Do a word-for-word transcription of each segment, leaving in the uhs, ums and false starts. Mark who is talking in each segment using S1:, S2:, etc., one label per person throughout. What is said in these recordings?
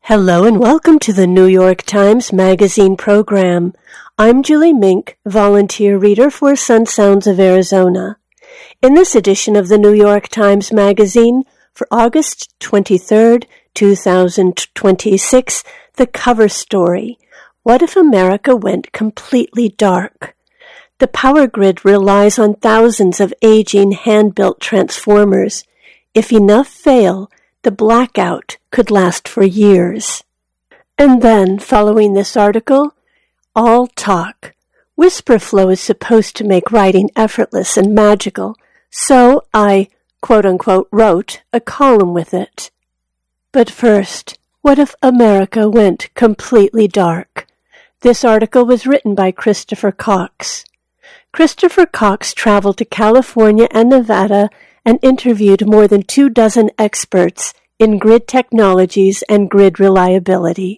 S1: Hello and welcome to the New York Times Magazine program. I'm Julie Mink, volunteer reader for Sun Sounds of Arizona. In this edition of the New York Times Magazine for August twenty-third, two thousand twenty-six, the cover story, What if America Went Completely Dark? The power grid relies on thousands of aging hand-built transformers. If enough fail, the blackout could last for years. And then, following this article, all talk. Whisperflow is supposed to make writing effortless and magical, so I, quote-unquote, wrote a column with it. But first, what if America went completely dark? This article was written by Christopher Cox. Christopher Cox traveled to California and Nevada and interviewed more than two dozen experts in grid technologies and grid reliability.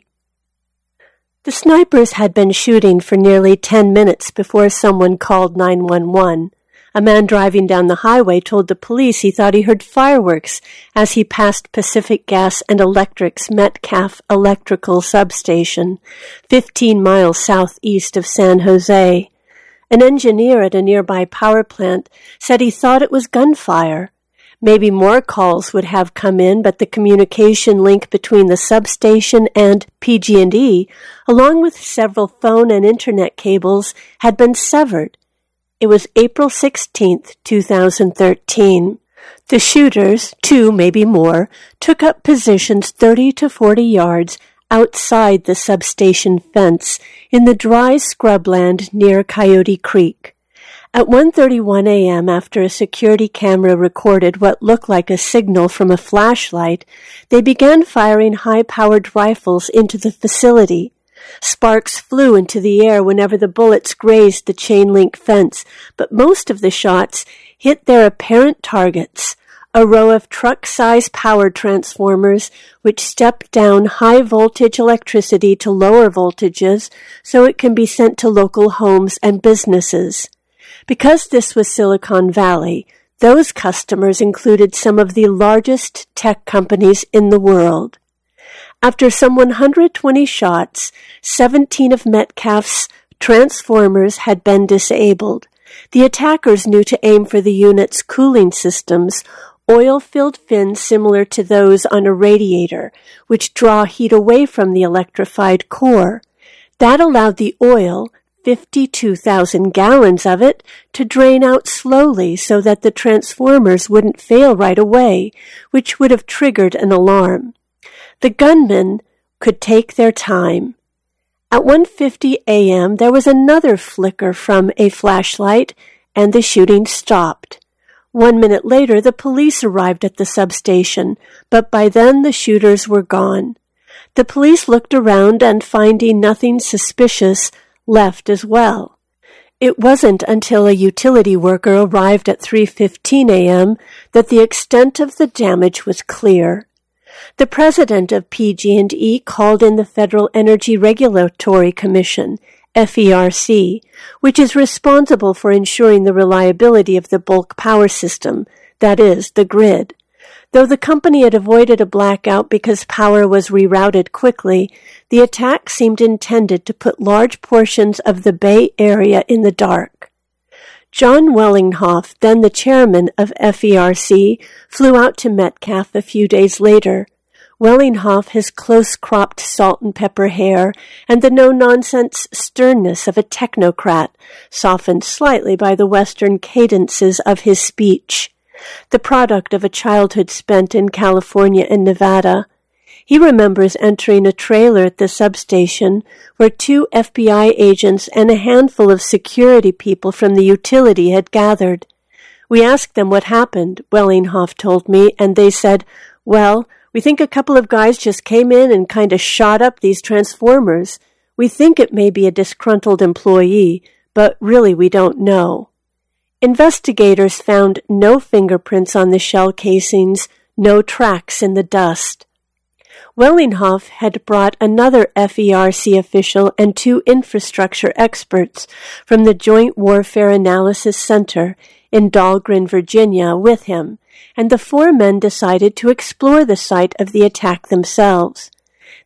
S1: The snipers had been shooting for nearly ten minutes before someone called nine one one. A man driving down the highway told the police he thought he heard fireworks as he passed Pacific Gas and Electric's Metcalf Electrical Substation, fifteen miles southeast of San Jose. An engineer at a nearby power plant said he thought it was gunfire. Maybe more calls would have come in, but the communication link between the substation and P G and E, along with several phone and internet cables, had been severed. It was April sixteenth, two thousand thirteen. The shooters, two, maybe more, took up positions thirty to forty yards outside the substation fence in the dry scrubland near Coyote Creek. At one thirty-one a.m., after a security camera recorded what looked like a signal from a flashlight, they began firing high-powered rifles into the facility. Sparks flew into the air whenever the bullets grazed the chain-link fence, but most of the shots hit their apparent targets, a row of truck-size power transformers which step down high-voltage electricity to lower voltages so it can be sent to local homes and businesses. Because this was Silicon Valley, those customers included some of the largest tech companies in the world. After some one hundred twenty shots, seventeen of Metcalf's transformers had been disabled. The attackers knew to aim for the unit's cooling systems, oil-filled fins similar to those on a radiator, which draw heat away from the electrified core. That allowed the oil, fifty-two thousand gallons of it, to drain out slowly so that the transformers wouldn't fail right away, which would have triggered an alarm. The gunmen could take their time. At one fifty a.m., there was another flicker from a flashlight, and the shooting stopped. One minute later, the police arrived at the substation, but by then the shooters were gone. The police looked around and, finding nothing suspicious, left as well. It wasn't until a utility worker arrived at three fifteen a.m. that the extent of the damage was clear. The president of P G and E called in the Federal Energy Regulatory Commission, F E R C, which is responsible for ensuring the reliability of the bulk power system, that is, the grid. Though the company had avoided a blackout because power was rerouted quickly, the attack seemed intended to put large portions of the Bay Area in the dark. John Wellinghoff, then the chairman of F E R C, flew out to Metcalf a few days later. Wellinghoff, his close-cropped salt-and-pepper hair, and the no-nonsense sternness of a technocrat, softened slightly by the Western cadences of his speech, the product of a childhood spent in California and Nevada. He remembers entering a trailer at the substation where two F B I agents and a handful of security people from the utility had gathered. We asked them what happened, Wellinghoff told me, and they said, well, we think a couple of guys just came in and kind of shot up these transformers. We think it may be a disgruntled employee, but really we don't know. Investigators found no fingerprints on the shell casings, no tracks in the dust. Wellinghoff had brought another F E R C official and two infrastructure experts from the Joint Warfare Analysis Center in Dahlgren, Virginia, with him, and the four men decided to explore the site of the attack themselves.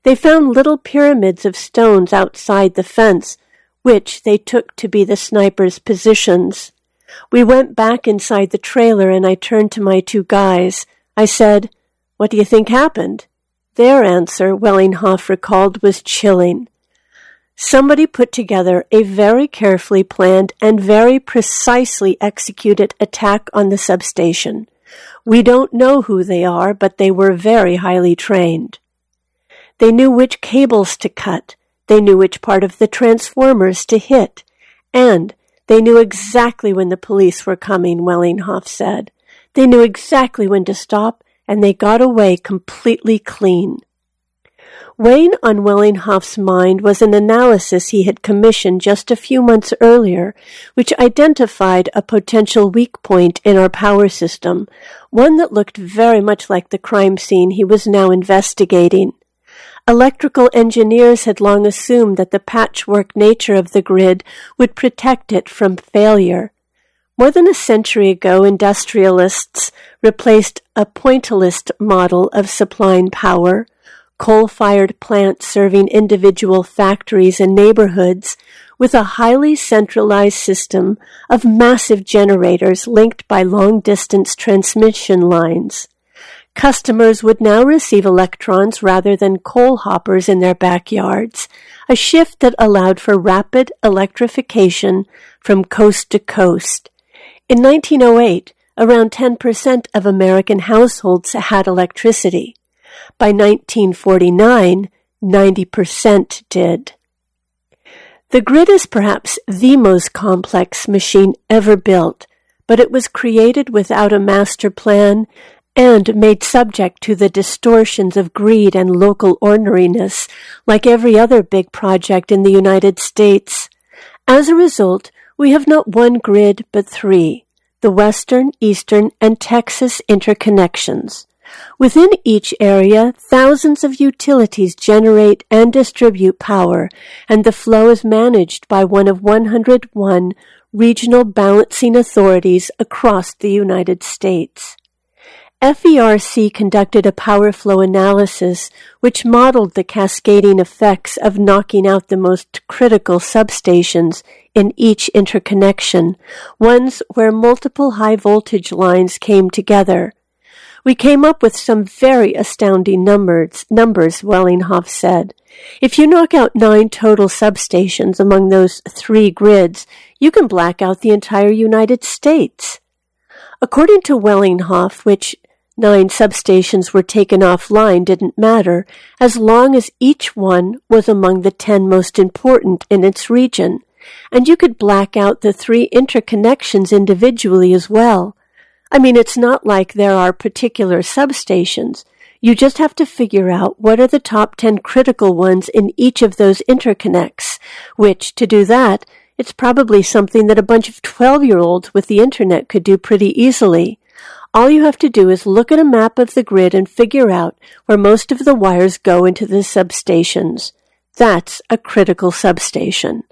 S1: They found little pyramids of stones outside the fence, which they took to be the snipers' positions. We went back inside the trailer and I turned to my two guys. I said, "What do you think happened?" Their answer, Wellinghoff recalled, was chilling. Somebody put together a very carefully planned and very precisely executed attack on the substation. We don't know who they are, but they were very highly trained. They knew which cables to cut. They knew which part of the transformers to hit. And they knew exactly when the police were coming, Wellinghoff said. They knew exactly when to stop, and they got away completely clean. Weighing on Wellinghoff's mind was an analysis he had commissioned just a few months earlier, which identified a potential weak point in our power system, one that looked very much like the crime scene he was now investigating. Electrical engineers had long assumed that the patchwork nature of the grid would protect it from failure. More than a century ago, industrialists replaced a pointillist model of supplying power, coal-fired plants serving individual factories and neighborhoods, with a highly centralized system of massive generators linked by long-distance transmission lines. Customers would now receive electrons rather than coal hoppers in their backyards, a shift that allowed for rapid electrification from coast to coast. In nineteen oh eight, around ten percent of American households had electricity. By nineteen forty-nine, ninety percent did. The grid is perhaps the most complex machine ever built, but it was created without a master plan and made subject to the distortions of greed and local orneriness, like every other big project in the United States. As a result, we have not one grid but three, the Western, Eastern, and Texas interconnections. Within each area, thousands of utilities generate and distribute power, and the flow is managed by one of one hundred one regional balancing authorities across the United States. F E R C conducted a power flow analysis which modeled the cascading effects of knocking out the most critical substations in each interconnection, ones where multiple high-voltage lines came together. We came up with some very astounding numbers, numbers, Wellinghoff said. If you knock out nine total substations among those three grids, you can black out the entire United States. According to Wellinghoff, which nine substations were taken offline didn't matter, as long as each one was among the ten most important in its region, and you could black out the three interconnections individually as well. I mean, it's not like there are particular substations. You just have to figure out what are the top ten critical ones in each of those interconnects, which, to do that, it's probably something that a bunch of twelve-year-olds with the internet could do pretty easily. All you have to do is look at a map of the grid and figure out where most of the wires go into the substations. That's a critical substation.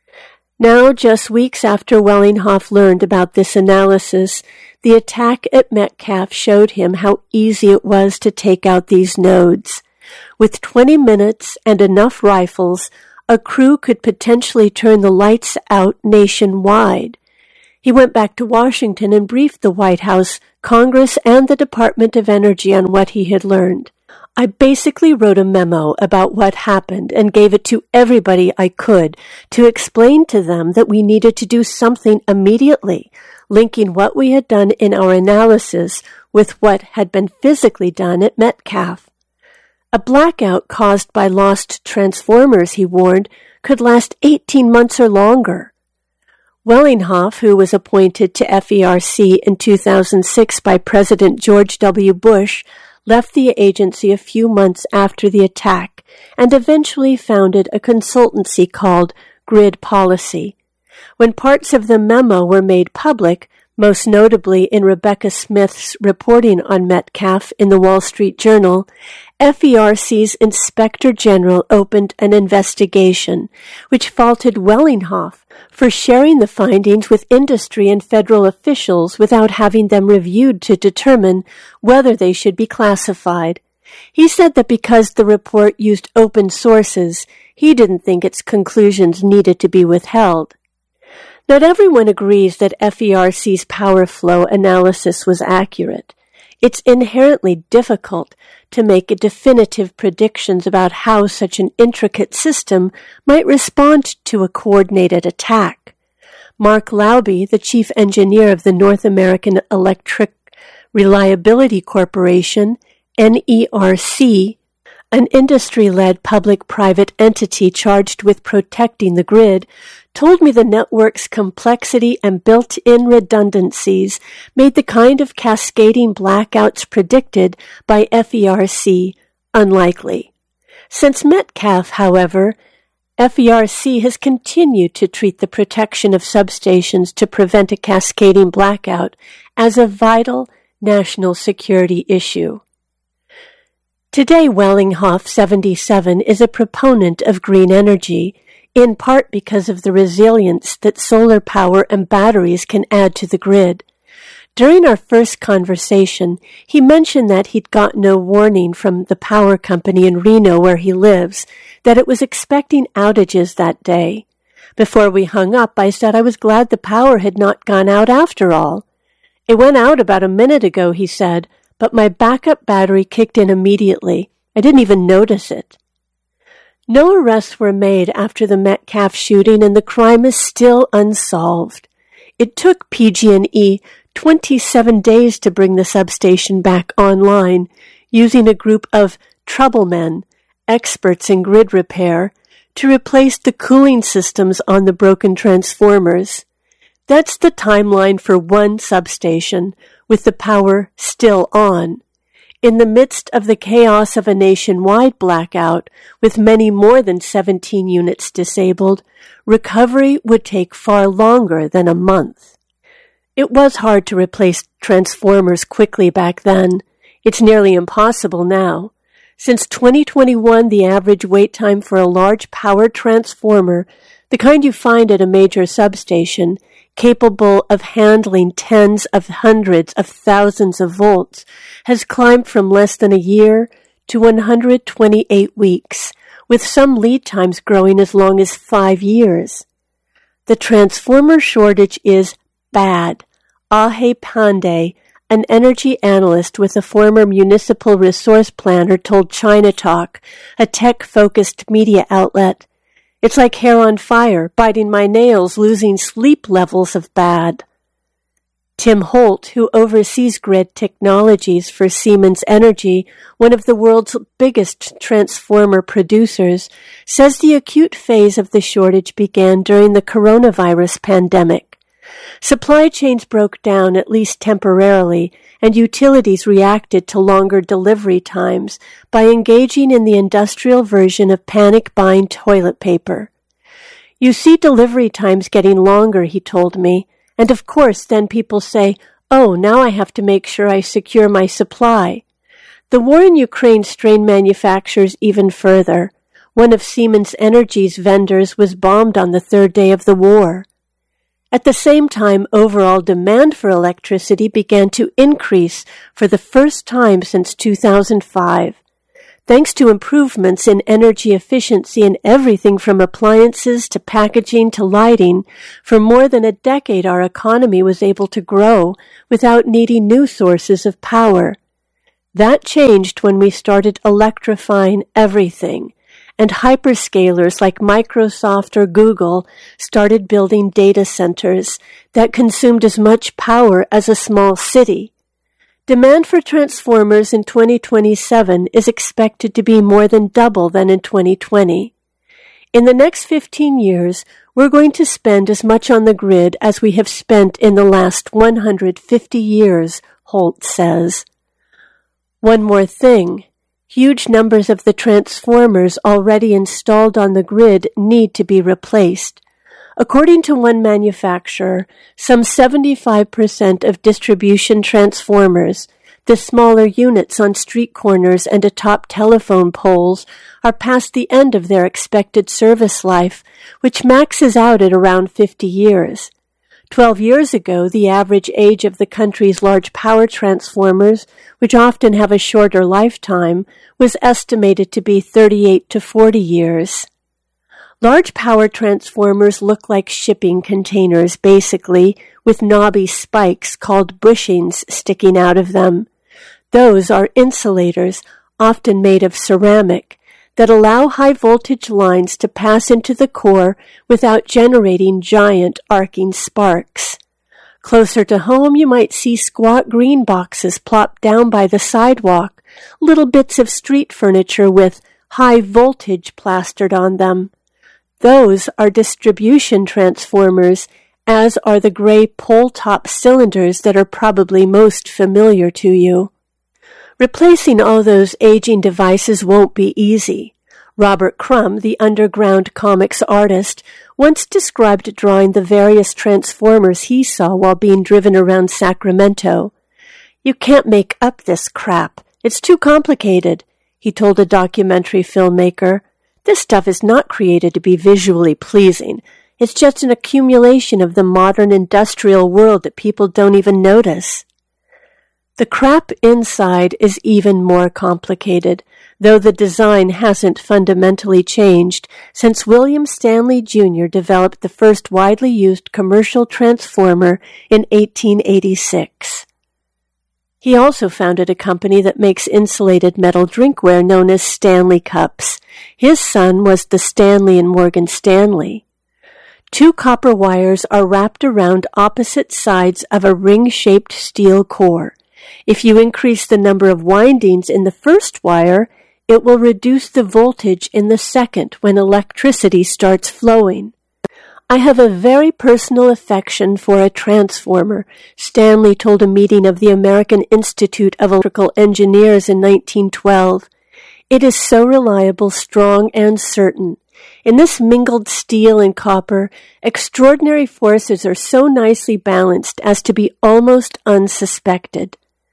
S1: Now, just weeks after Wellinghoff learned about this analysis, the attack at Metcalf showed him how easy it was to take out these nodes. With twenty minutes and enough rifles, a crew could potentially turn the lights out nationwide. He went back to Washington and briefed the White House, Congress, and the Department of Energy on what he had learned. I basically wrote a memo about what happened and gave it to everybody I could to explain to them that we needed to do something immediately, linking what we had done in our analysis with what had been physically done at Metcalf. A blackout caused by lost transformers, he warned, could last eighteen months or longer. Wellinghoff, who was appointed to F E R C in two thousand six by President George W. Bush, left the agency a few months after the attack and eventually founded a consultancy called Grid Policy. When parts of the memo were made public, most notably in Rebecca Smith's reporting on Metcalf in the Wall Street Journal, F E R C's Inspector General opened an investigation, which faulted Wellinghoff for sharing the findings with industry and federal officials without having them reviewed to determine whether they should be classified. He said that because the report used open sources, he didn't think its conclusions needed to be withheld. Not everyone agrees that F E R C's power flow analysis was accurate. It's inherently difficult to make definitive predictions about how such an intricate system might respond to a coordinated attack. Mark Lauby, the chief engineer of the North American Electric Reliability Corporation, N E R C, an industry-led public-private entity charged with protecting the grid, told me the network's complexity and built-in redundancies made the kind of cascading blackouts predicted by F E R C unlikely. Since Metcalfe, however, F E R C has continued to treat the protection of substations to prevent a cascading blackout as a vital national security issue. Today, Wellinghoff seventy-seven is a proponent of green energy, in part because of the resilience that solar power and batteries can add to the grid. During our first conversation, he mentioned that he'd got no warning from the power company in Reno where he lives, that it was expecting outages that day. Before we hung up, I said I was glad the power had not gone out after all. It went out about a minute ago, he said, but my backup battery kicked in immediately. I didn't even notice it. No arrests were made after the Metcalfe shooting, and the crime is still unsolved. It took P G and E twenty-seven days to bring the substation back online, using a group of troublemen, experts in grid repair, to replace the cooling systems on the broken transformers. That's the timeline for one substation, with the power still on. In the midst of the chaos of a nationwide blackout, with many more than seventeen units disabled, recovery would take far longer than a month. It was hard to replace transformers quickly back then. It's nearly impossible now. Since twenty twenty-one, the average wait time for a large power transformer, the kind you find at a major substation, capable of handling tens of hundreds of thousands of volts, has climbed from less than a year to one hundred twenty-eight weeks, with some lead times growing as long as five years. The transformer shortage is bad. Ahe Pandey, an energy analyst with a former municipal resource planner, told China Talk, a tech-focused media outlet. It's like hair on fire, biting my nails, losing sleep levels of bad. Tim Holt, who oversees grid technologies for Siemens Energy, one of the world's biggest transformer producers, says the acute phase of the shortage began during the coronavirus pandemic. Supply chains broke down, at least temporarily, and utilities reacted to longer delivery times by engaging in the industrial version of panic-buying toilet paper. You see delivery times getting longer, he told me, and of course then people say, oh, now I have to make sure I secure my supply. The war in Ukraine strained manufacturers even further. One of Siemens Energy's vendors was bombed on the third day of the war. At the same time, overall demand for electricity began to increase for the first time since two thousand five. Thanks to improvements in energy efficiency in everything from appliances to packaging to lighting, for more than a decade our economy was able to grow without needing new sources of power. That changed when we started electrifying everything, and hyperscalers like Microsoft or Google started building data centers that consumed as much power as a small city. Demand for transformers in twenty twenty-seven is expected to be more than double than in twenty twenty. In the next fifteen years, we're going to spend as much on the grid as we have spent in the last one hundred fifty years, Holt says. One more thing. Huge numbers of the transformers already installed on the grid need to be replaced. According to one manufacturer, some seventy-five percent of distribution transformers, the smaller units on street corners and atop telephone poles, are past the end of their expected service life, which maxes out at around fifty years. Twelve years ago, the average age of the country's large power transformers, which often have a shorter lifetime, was estimated to be thirty-eight to forty years. Large power transformers look like shipping containers, basically, with knobby spikes called bushings sticking out of them. Those are insulators, often made of ceramic, that allow high-voltage lines to pass into the core without generating giant arcing sparks. Closer to home, you might see squat green boxes plopped down by the sidewalk, little bits of street furniture with high voltage plastered on them. Those are distribution transformers, as are the gray pole-top cylinders that are probably most familiar to you. Replacing all those aging devices won't be easy. Robert Crumb, the underground comics artist, once described drawing the various transformers he saw while being driven around Sacramento. "You can't make up this crap. It's too complicated," he told a documentary filmmaker. "This stuff is not created to be visually pleasing. It's just an accumulation of the modern industrial world that people don't even notice." The crap inside is even more complicated, though the design hasn't fundamentally changed since William Stanley Junior developed the first widely used commercial transformer in eighteen eighty-six. He also founded a company that makes insulated metal drinkware known as Stanley Cups. His son was the Stanley and Morgan Stanley. Two copper wires are wrapped around opposite sides of a ring-shaped steel core. If you increase the number of windings in the first wire, it will reduce the voltage in the second when electricity starts flowing. "I have a very personal affection for a transformer," Stanley told a meeting of the American Institute of Electrical Engineers in nineteen twelve. "It is so reliable, strong, and certain. In this mingled steel and copper, extraordinary forces are so nicely balanced as to be almost unsuspected."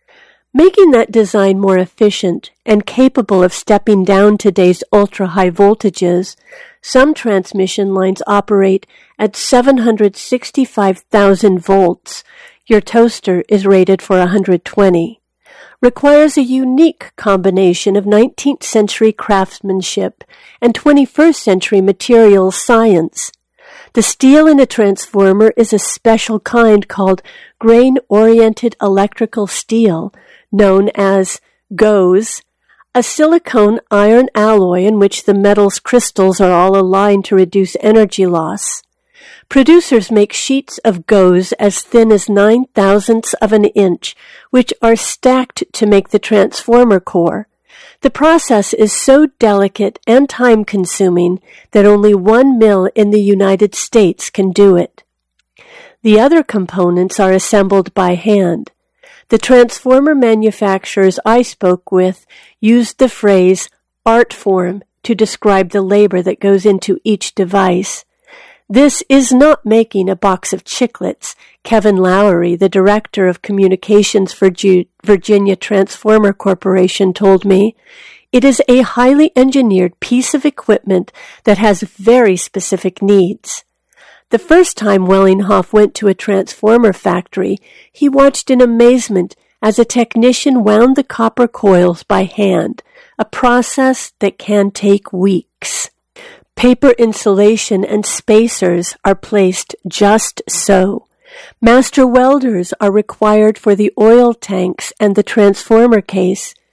S1: Making that design more efficient and capable of stepping down today's ultra-high voltages, some transmission lines operate at seven hundred sixty-five thousand volts. Your toaster is rated for one hundred twenty. Requires a unique combination of nineteenth century craftsmanship and twenty-first century materials science. The steel in a transformer is a special kind called grain-oriented electrical steel, known as G O E S, a silicone iron alloy in which the metal's crystals are all aligned to reduce energy loss. Producers make sheets of G O E S as thin as nine thousandths of an inch, which are stacked to make the transformer core. The process is so delicate and time-consuming that only one mill in the United States can do it. The other components are assembled by hand. The transformer manufacturers I spoke with used the phrase art form to describe the labor that goes into each device. "This is not making a box of chiclets," Kevin Lowery, the director of communications for G- Virginia Transformer Corporation, told me. "It is a highly engineered piece of equipment that has very specific needs." The first time Wellinghoff went to a transformer factory, he watched in amazement as a technician wound the copper coils by hand, a process that can take weeks. Paper insulation and spacers are placed just so. Master welders are required for the oil tanks and the transformer case.